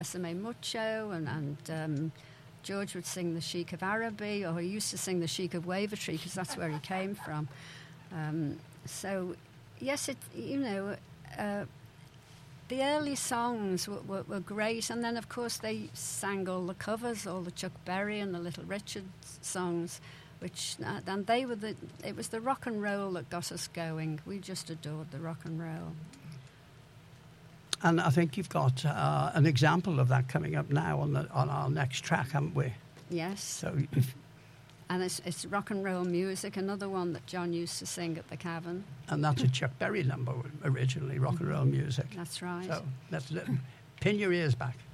Esame Mucho, and George would sing the Sheik of Araby, or he used to sing the Sheik of Wavertree because that's where he came from. So, yes, the early songs were great, and then, of course, they sang all the covers, all the Chuck Berry and the Little Richard songs, and it was the rock and roll that got us going. We just adored the rock and roll. And I think you've got an example of that coming up now on our next track, haven't we? Yes. So, and it's rock and roll music, another one that John used to sing at the Cavern. And that's a Chuck Berry number originally, rock and roll music. That's right. So let's pin your ears back.